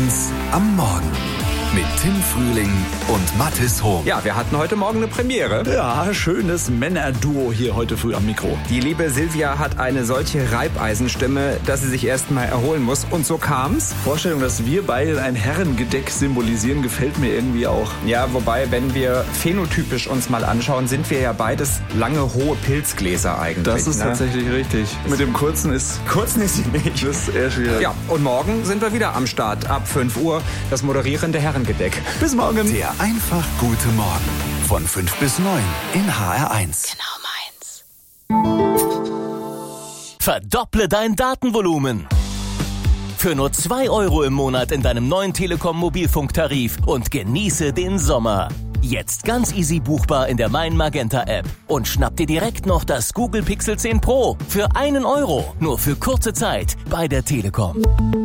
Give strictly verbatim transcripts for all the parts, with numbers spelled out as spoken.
eins am Morgen mit Tim Frühling und Mathis Hohm. Ja, wir hatten heute Morgen eine Premiere. Ja, schönes Männerduo hier heute früh am Mikro. Die liebe Silvia hat eine solche Reibeisenstimme, dass sie sich erst mal erholen muss. Und so kam's. Vorstellung, dass wir beide ein Herrengedeck symbolisieren, gefällt mir irgendwie auch. Ja, wobei, wenn wir phänotypisch uns mal anschauen, sind wir ja beides lange, hohe Pilzgläser eigentlich. Das ist ne? tatsächlich richtig. Mit dem kurzen ist... Kurzen ist sie nicht. Das ist eher schwierig. Ja, und morgen sind wir wieder am Start. Ab fünf Uhr das moderierende Herrengedeck. Bis morgen. Der einfach gute Morgen. Von fünf bis neun in H R eins. Genau meins. Verdopple dein Datenvolumen. Für nur zwei Euro im Monat in deinem neuen Telekom-Mobilfunktarif und genieße den Sommer. Jetzt ganz easy buchbar in der Mein Magenta App. Und schnapp dir direkt noch das Google Pixel zehn Pro für einen Euro. Nur für kurze Zeit bei der Telekom.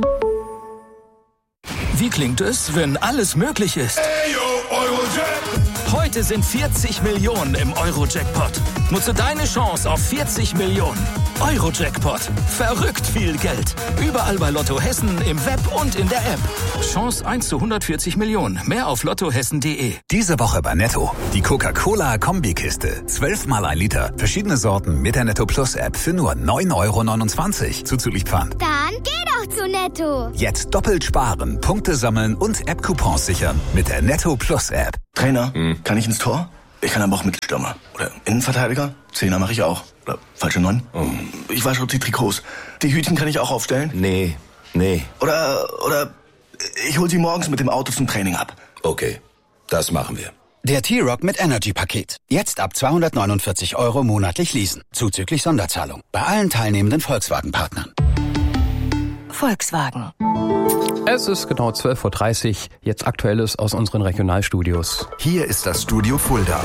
Wie klingt es, wenn alles möglich ist? Heute sind vierzig Millionen im Euro-Jackpot. Nutze deine Chance auf vierzig Millionen. Euro-Jackpot. Verrückt viel Geld. Überall bei Lotto Hessen, im Web und in der App. Chance eins zu hundertvierzig Millionen. Mehr auf lottohessen punkt de. Diese Woche bei Netto. Die Coca-Cola-Kombikiste. Zwölfmal ein Liter. Verschiedene Sorten mit der Netto Plus App für nur neun Euro neunundzwanzig. Zuzüglich Pfand. Dann geh doch zu Netto. Jetzt doppelt sparen, Punkte sammeln und App-Coupons sichern mit der Netto Plus App. Trainer, hm. kann ich ins Tor? Ich kann aber auch Mittelstürmer. Oder Innenverteidiger? Zehner mache ich auch. Oder falsche Neun? Oh. Ich wasche auch die Trikots. Die Hütchen kann ich auch aufstellen? Nee, nee. Oder, oder ich hol sie morgens mit dem Auto zum Training ab. Okay, das machen wir. Der T-Rock mit Energy-Paket. Jetzt ab zweihundertneunundvierzig Euro monatlich leasen. Zuzüglich Sonderzahlung. Bei allen teilnehmenden Volkswagen-Partnern. Volkswagen. Es ist genau zwölf Uhr dreißig, jetzt Aktuelles aus unseren Regionalstudios. Hier ist das Studio Fulda.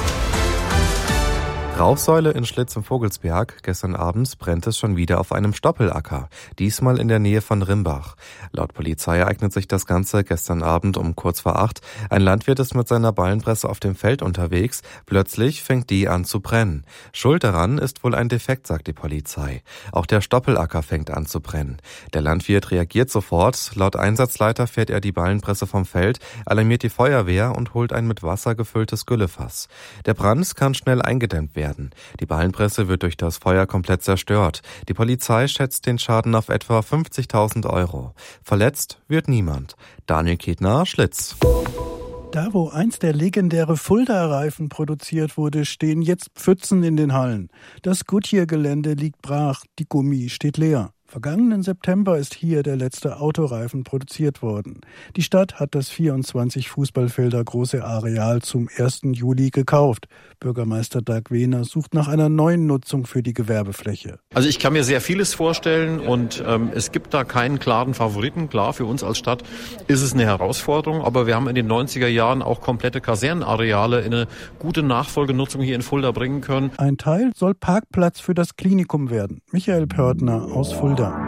Rauchsäule in Schlitz im Vogelsberg. Gestern abends brennt es schon wieder auf einem Stoppelacker. Diesmal in der Nähe von Rimbach. Laut Polizei ereignet sich das Ganze gestern Abend um kurz vor acht. Ein Landwirt ist mit seiner Ballenpresse auf dem Feld unterwegs. Plötzlich fängt die an zu brennen. Schuld daran ist wohl ein Defekt, sagt die Polizei. Auch der Stoppelacker fängt an zu brennen. Der Landwirt reagiert sofort. Laut Einsatzleiter fährt er die Ballenpresse vom Feld, alarmiert die Feuerwehr und holt ein mit Wasser gefülltes Güllefass. Der Brand kann schnell eingedämmt werden. Die Ballenpresse wird durch das Feuer komplett zerstört. Die Polizei schätzt den Schaden auf etwa fünfzigtausend Euro. Verletzt wird niemand. Daniel Ketner, Schlitz. Da, wo einst der legendäre Fulda-Reifen produziert wurde, stehen jetzt Pfützen in den Hallen. Das Goodyear-Gelände liegt brach, die Gummi steht leer. Vergangenen September ist hier der letzte Autoreifen produziert worden. Die Stadt hat das vierundzwanzig Fußballfelder große Areal zum ersten Juli gekauft. Bürgermeister Dag Wehner sucht nach einer neuen Nutzung für die Gewerbefläche. Also ich kann mir sehr vieles vorstellen und ähm, es gibt da keinen klaren Favoriten. Klar, für uns als Stadt ist es eine Herausforderung, aber wir haben in den neunziger Jahren auch komplette Kasernenareale in eine gute Nachfolgenutzung hier in Fulda bringen können. Ein Teil soll Parkplatz für das Klinikum werden. Michael Pörtner aus Fulda. H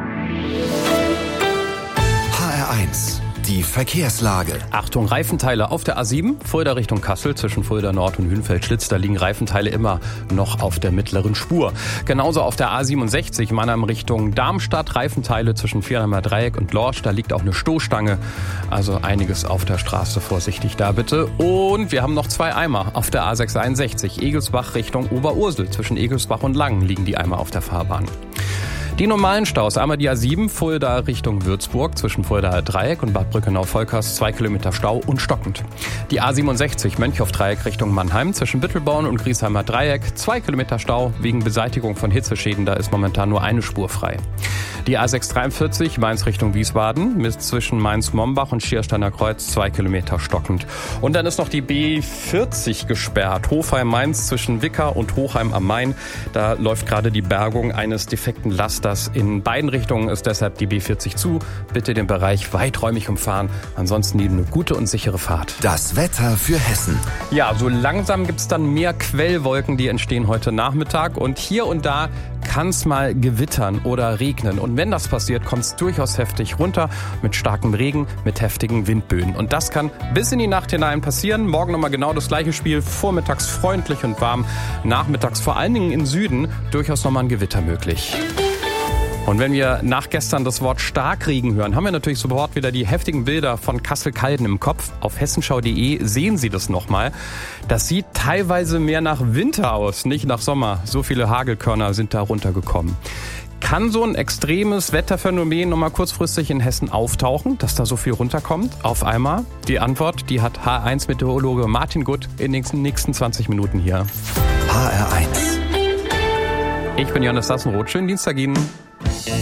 R eins, die Verkehrslage. Achtung, Reifenteile auf der A sieben, Fulda Richtung Kassel, zwischen Fulda Nord und Hünfeld-Schlitz. Da liegen Reifenteile immer noch auf der mittleren Spur. Genauso auf der A siebenundsechzig, Mannheim Richtung Darmstadt, Reifenteile zwischen Vierheimer Dreieck und Lorsch. Da liegt auch eine Stoßstange, also einiges auf der Straße. Vorsichtig da bitte. Und wir haben noch zwei Eimer auf der A sechshunderteinundsechzig, Egelsbach Richtung Oberursel. Zwischen Egelsbach und Langen liegen die Eimer auf der Fahrbahn. Die normalen Staus, einmal die A sieben, Fulda Richtung Würzburg, zwischen Fulda Dreieck und Bad Brückenau-Volkers, zwei Kilometer Stau und stockend. Die A siebenundsechzig, Mönchhoff-Dreieck Richtung Mannheim, zwischen Bittelborn und Griesheimer Dreieck, zwei Kilometer Stau. Wegen Beseitigung von Hitzeschäden, da ist momentan nur eine Spur frei. Die A sechshundertdreiundvierzig, Mainz Richtung Wiesbaden, mit zwischen Mainz-Mombach und Schiersteiner Kreuz, zwei Kilometer stockend. Und dann ist noch die B vierzig gesperrt, Hofheim-Mainz zwischen Wicker und Hochheim am Main. Da läuft gerade die Bergung eines defekten Lasters. In beiden Richtungen ist deshalb die B vierzig zu. Bitte den Bereich weiträumig umfahren. Ansonsten eine gute und sichere Fahrt. Das Wetter für Hessen. Ja, so langsam gibt es dann mehr Quellwolken, die entstehen heute Nachmittag. Und hier und da kann es mal gewittern oder regnen. Und wenn das passiert, kommt es durchaus heftig runter mit starkem Regen, mit heftigen Windböen. Und das kann bis in die Nacht hinein passieren. Morgen nochmal genau das gleiche Spiel. Vormittags freundlich und warm. Nachmittags vor allen Dingen im Süden durchaus nochmal ein Gewitter möglich. Und wenn wir nach gestern das Wort Starkregen hören, haben wir natürlich sofort wieder die heftigen Bilder von Kassel-Calden im Kopf. Auf hessenschau punkt de sehen Sie das nochmal. Das sieht teilweise mehr nach Winter aus, nicht nach Sommer. So viele Hagelkörner sind da runtergekommen. Kann so ein extremes Wetterphänomen nochmal kurzfristig in Hessen auftauchen, dass da so viel runterkommt? Auf einmal? Die Antwort, die hat H R eins Meteorologe Martin Gutt in den nächsten zwanzig Minuten hier. H R eins. Ich bin Johannes Sassenroth. Schönen Dienstag Ihnen.